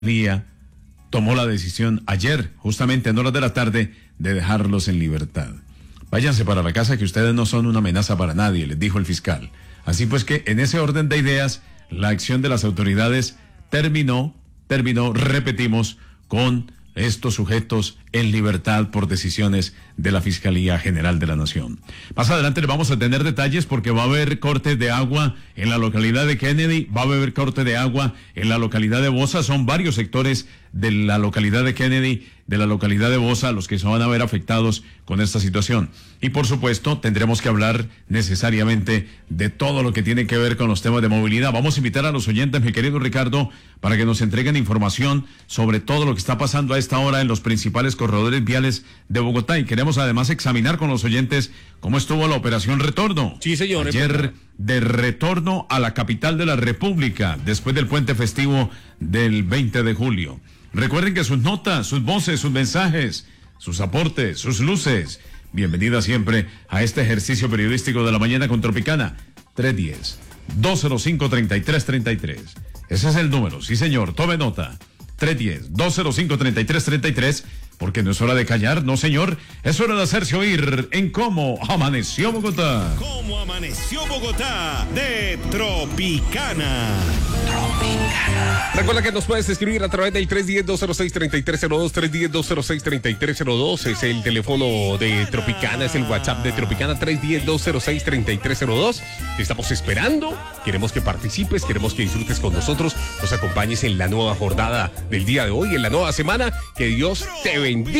Fiscalía tomó la decisión ayer, justamente en horas de la tarde, de dejarlos en libertad. Váyanse para la casa, que ustedes no son una amenaza para nadie, les dijo el fiscal. Así pues que en ese orden de ideas, la acción de las autoridades terminó, repetimos, con estos sujetos en libertad por decisiones de la Fiscalía General de la Nación. Más adelante les vamos a tener detalles porque va a haber cortes de agua en la localidad de Kennedy, va a haber corte de agua en la localidad de Bosa. Son varios sectores de la localidad de Kennedy, de la localidad de Bosa, los que se van a ver afectados con esta situación. Y por supuesto, tendremos que hablar necesariamente de todo lo que tiene que ver con los temas de movilidad. Vamos a invitar a los oyentes, mi querido Ricardo, para que nos entreguen información sobre todo lo que está pasando a esta hora en los principales corredores viales de Bogotá. Y queremos además examinar con los oyentes cómo estuvo la operación Retorno. Sí, señor. Ayer, de retorno a la capital de la República, después del puente festivo del 20 de julio. Recuerden que sus notas, sus voces, sus mensajes, sus aportes, sus luces, bienvenida siempre a este ejercicio periodístico de la mañana con Tropicana. 310-205-3333. Ese es el número, sí señor, tome nota. 310-205-3333, porque no es hora de callar, no señor, es hora de hacerse oír en Cómo Amaneció Bogotá. Cómo Amaneció Bogotá, de Tropicana. Recuerda que nos puedes escribir a través del 310-206-3302, 310-206-3302, es el teléfono de Tropicana, es el WhatsApp de Tropicana, 310-206-3302. Te estamos esperando, queremos que participes, queremos que disfrutes con nosotros, nos acompañes en la nueva jornada del día de hoy, en la nueva semana, que Dios te bendiga.